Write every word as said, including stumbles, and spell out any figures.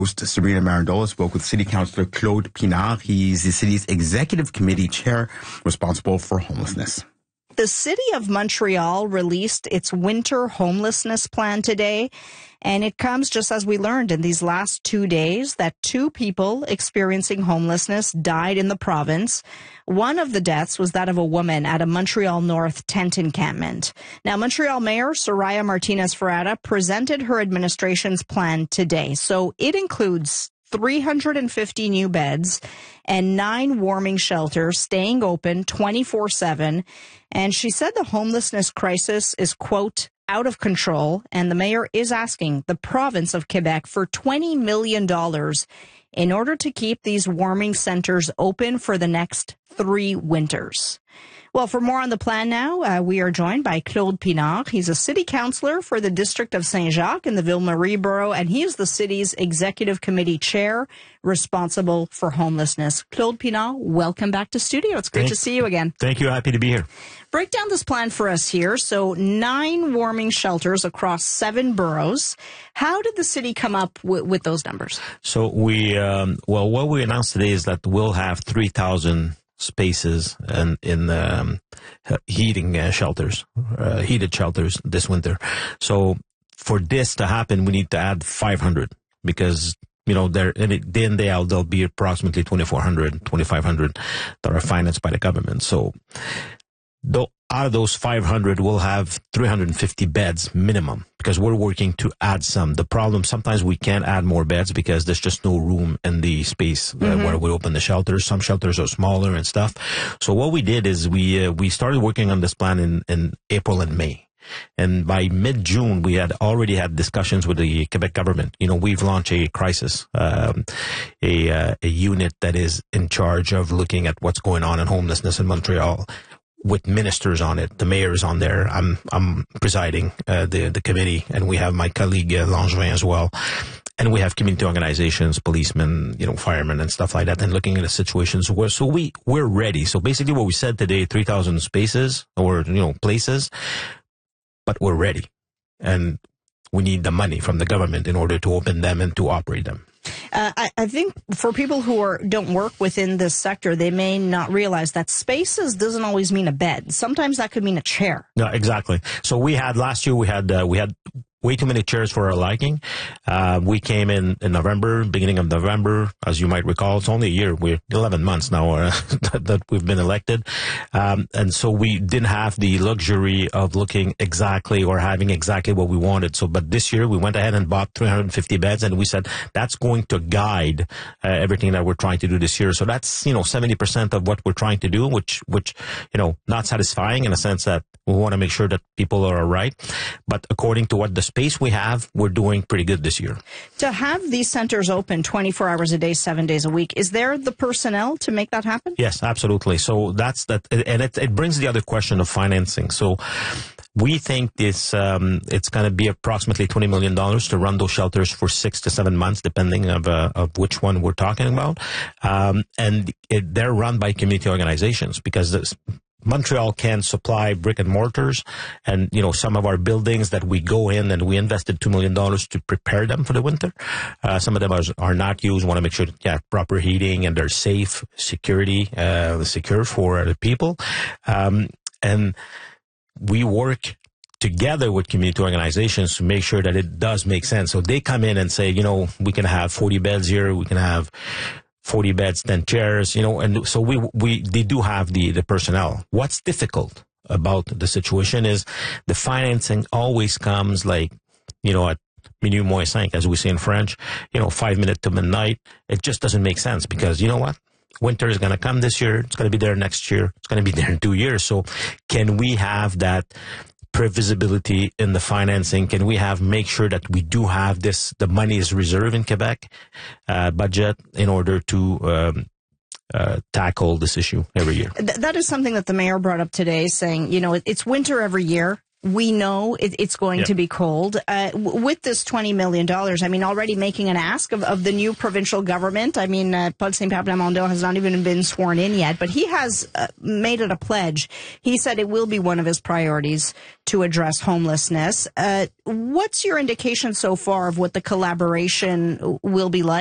Sabrina Marandola spoke with City Councillor Claude Pinard. He's the city's executive committee chair responsible for homelessness. The City of Montreal released its winter homelessness plan today, and it comes just as we learned in these last two days that two people experiencing homelessness died in the province. One of the deaths was that of a woman at a Montreal North tent encampment. Now, Montreal Mayor Soraya Martinez-Ferrada presented her administration's plan today, so it includes three hundred fifty new beds and nine warming shelters staying open twenty-four seven. And she said the homelessness crisis is, quote, out of control. And the mayor is asking the province of Quebec for twenty million dollars in order to keep these warming centers open for the next three winters. Well, for more on the plan now, uh, we are joined by Claude Pinard. He's a city councillor for the district of Saint-Jacques in the Ville-Marie borough, and he is the city's executive committee chair responsible for homelessness. Claude Pinard, welcome back to studio. It's great Thank, to see you again. Thank you. Happy to be here. Break down this plan for us here. So nine warming shelters across seven boroughs. How did the city come up w- with those numbers? So we, um, well, what we announced today is that we'll have three thousand spaces and in um, heating uh, shelters, uh, heated shelters this winter. So for this to happen, we need to add five hundred because, you know, there, and it, day in, day out, there'll be approximately twenty-four hundred, twenty-five hundred that are financed by the government. So though, out of those five hundred, we'll have three hundred fifty beds minimum because we're working to add some. The problem, sometimes we can't add more beds because there's just no room in the space mm-hmm. uh, where we open the shelters. Some shelters are smaller and stuff. So what we did is we uh, we started working on this plan in, in April and May. And by mid-June, we had already had discussions with the Quebec government. You know, we've launched a crisis, um, a, uh, a unit that is in charge of looking at what's going on in homelessness in Montreal, with ministers on it. The mayor is on there. I'm I'm presiding uh, the the committee, and we have my colleague uh, Langevin as well. And we have community organizations, policemen, you know, firemen and stuff like that, and looking at the situations where, so we, we're ready. So basically what we said today, three thousand spaces or, you know, places, but we're ready. And we need the money from the government in order to open them and to operate them. Uh, I, I think for people who are don't work within this sector, they may not realize that spaces doesn't always mean a bed. Sometimes that could mean a chair. No, exactly. So we had last year we had uh, we had way too many chairs for our liking. Uh, we came in in November, beginning of November, as you might recall. It's only a year. We're eleven months now uh, that, that we've been elected. Um, and so we didn't have the luxury of looking exactly or having exactly what we wanted. So, but this year we went ahead and bought three hundred fifty beds, and we said that's going to guide uh, everything that we're trying to do this year. So that's, you know, seventy percent of what we're trying to do, which, which, you know, not satisfying in a sense that we want to make sure that people are all right. But according to what the space we have, we're doing pretty good this year. To have these centers open twenty-four hours a day, seven days a week, is there the personnel to make that happen? Yes, absolutely. So that's that. And it, it brings the other question of financing. So we think this, um, it's going to be approximately twenty million dollars to run those shelters for six to seven months, depending of, uh, of which one we're talking about. Um, and it, they're run by community organizations because this, Montreal can supply brick and mortars, and, you know, some of our buildings that we go in and we invested two million dollars to prepare them for the winter. Uh, some of them are, are not used. Want to make sure that, yeah, proper heating and they're safe, security, uh, secure for the people. Um, and we work together with community organizations to make sure that it does make sense. So they come in and say, you know, we can have forty beds here. We can have forty beds, ten chairs, you know, and so we, we, they do have the, the personnel. What's difficult about the situation is the financing always comes like, you know, at minuit moins cinq, as we say in French, you know, five minutes to midnight. It just doesn't make sense because, you know what? Winter is going to come this year. It's going to be there next year. It's going to be there in two years. So can we have that previsibility in the financing? Can we have make sure that we do have this, the money is reserved in Quebec uh, budget in order to um, uh, tackle this issue every year? Th- that is something that the mayor brought up today, saying, you know, it, it's winter every year. we know it, it's going yeah. to be cold. Uh, w- with this twenty million dollars, I mean, already making an ask of, of the new provincial government. I mean, uh, Paul Saint-Pierre Plamondon has not even been sworn in yet, but he has uh, made it a pledge. He said it will be one of his priorities to address homelessness. Uh, what's your indication so far of what the collaboration will be like?